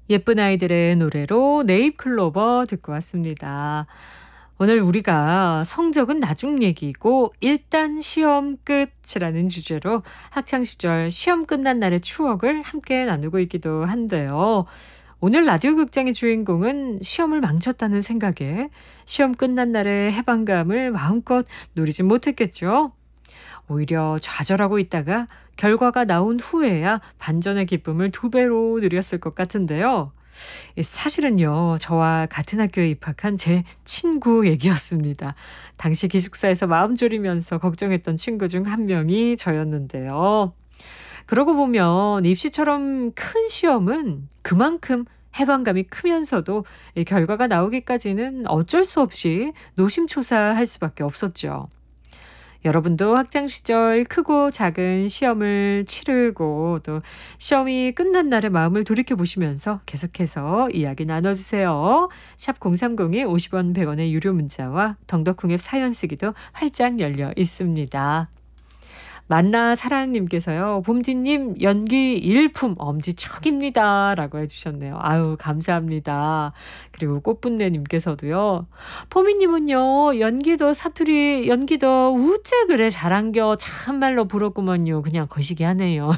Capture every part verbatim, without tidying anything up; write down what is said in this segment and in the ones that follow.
예쁜 아이들의 노래로 네잎클로버 듣고 왔습니다. 오늘 우리가 성적은 나중 얘기고 일단 시험 끝이라는 주제로 학창시절 시험 끝난 날의 추억을 함께 나누고 있기도 한데요. 오늘 라디오 극장의 주인공은 시험을 망쳤다는 생각에 시험 끝난 날의 해방감을 마음껏 누리진 못했겠죠. 오히려 좌절하고 있다가 결과가 나온 후에야 반전의 기쁨을 두 배로 누렸을 것 같은데요. 사실은요, 저와 같은 학교에 입학한 제 친구 얘기였습니다. 당시 기숙사에서 마음 졸이면서 걱정했던 친구 중 한 명이 저였는데요. 그러고 보면 입시처럼 큰 시험은 그만큼 해방감이 크면서도 이 결과가 나오기까지는 어쩔 수 없이 노심초사할 수밖에 없었죠. 여러분도 학창시절 크고 작은 시험을 치르고 또 시험이 끝난 날의 마음을 돌이켜보시면서 계속해서 이야기 나눠주세요. 샵 공삼공이 오십 원 백 원의 유료 문자와 덩덕쿵 앱 사연 쓰기도 활짝 열려 있습니다. 만나 사랑님께서요. 봄디님 연기 일품 엄지척입니다. 라고 해주셨네요. 아유 감사합니다. 그리고 꽃분내님께서도요. 포미님은요. 연기도 사투리 연기도 우째 그래 잘한겨. 참말로 부럽구먼요. 그냥 거시기 하네요.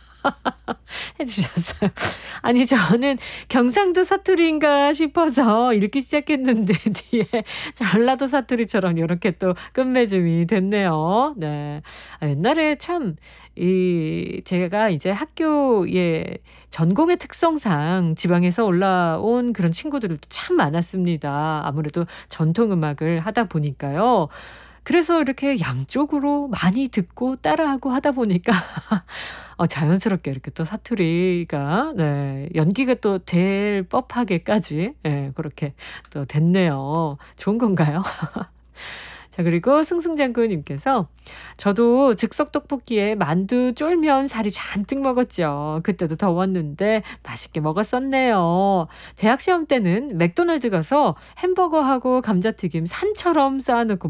해주셨어요. 아니 저는 경상도 사투리인가 싶어서 읽기 시작했는데 뒤에 전라도 사투리처럼 이렇게 또 끝맺음이 됐네요. 네. 아, 옛날에 참 이 제가 이제 학교의 전공의 특성상 지방에서 올라온 그런 친구들도 참 많았습니다. 아무래도 전통 음악을 하다 보니까요. 그래서 이렇게 양쪽으로 많이 듣고 따라하고 하다 보니까 어, 자연스럽게 이렇게 또 사투리가 네, 연기가 또 될 법하게까지 네, 그렇게 또 됐네요. 좋은 건가요? 자, 그리고 승승장구님께서 저도 즉석 떡볶이에 만두 쫄면 살이 잔뜩 먹었죠. 그때도 더웠는데 맛있게 먹었었네요. 대학 시험 때는 맥도날드 가서 햄버거하고 감자튀김 산처럼 쌓아놓고